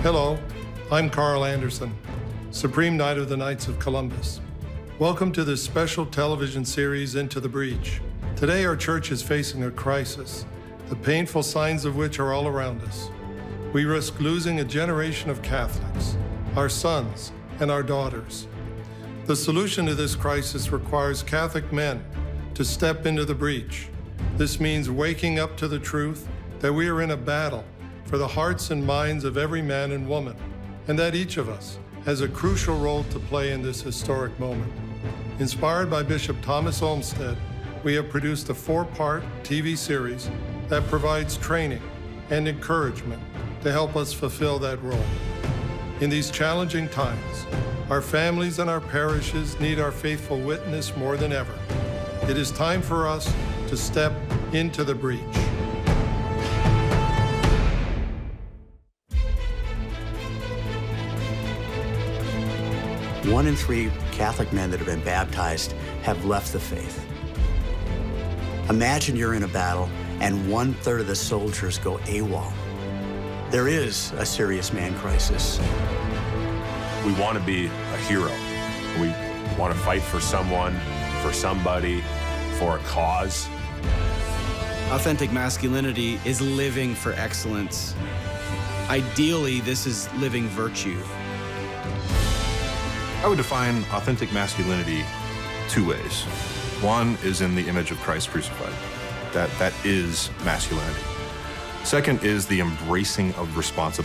Hello, I'm Carl Anderson, Supreme Knight of the Knights of Columbus. Welcome to this special television series, Into the Breach. Today, our church is facing a crisis, the painful signs of which are all around us. We risk losing a generation of Catholics, our sons and our daughters. The solution to this crisis requires Catholic men to step into the breach. This means waking up to the truth that we are in a battle for the hearts and minds of every man and woman, and that each of us has a crucial role to play in this historic moment. Inspired by Bishop Thomas Olmsted, we have produced a 4-part TV series that provides training and encouragement to help us fulfill that role. In these challenging times, our families and our parishes need our faithful witness more than ever. It is time for us to step into the breach. One in 3 Catholic men that have been baptized have left the faith. Imagine you're in a battle and 1/3 of the soldiers go AWOL. There is a serious man crisis. We want to be a hero. We want to fight for someone, for somebody, for a cause. Authentic masculinity is living for excellence. Ideally, this is living virtue. I would define authentic masculinity 2 ways. One is in the image of Christ crucified. That is masculinity. Second is the embracing of responsibility.